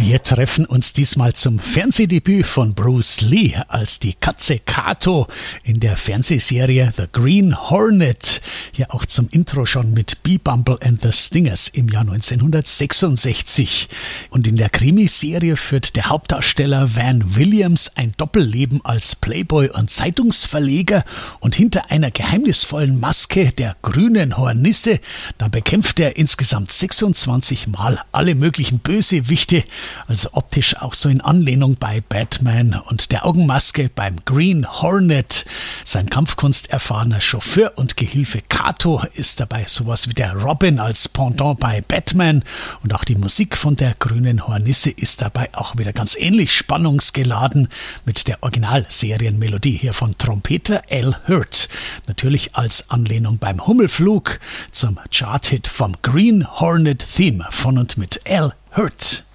Wir treffen uns diesmal zum Fernsehdebüt von Bruce Lee als die Katze Kato in der Fernsehserie The Green Hornet. Hier auch zum Intro schon mit Bee Bumble and the Stingers im Jahr 1966. Und in der Krimiserie führt der Hauptdarsteller Van Williams ein Doppelleben als Playboy und Zeitungsverleger und hinter einer geheimnisvollen Maske der grünen Hornisse, da bekämpft er insgesamt 26 Mal alle möglichen Bösewichte, also optisch auch so in Anlehnung bei Batman und der Augenmaske beim Green Hornet. Sein kampfkunsterfahrener Chauffeur und Gehilfe Kato ist dabei sowas wie der Robin als Pendant bei Batman und auch die Musik von der grünen Hornisse ist dabei auch wieder ganz ähnlich spannungsgeladen mit der Originalserienmelodie hier von Trompeter Al Hirt. Natürlich als Anlehnung beim Hummelflug zum Charthit vom Green Hornet Theme von und mit Al Hirt.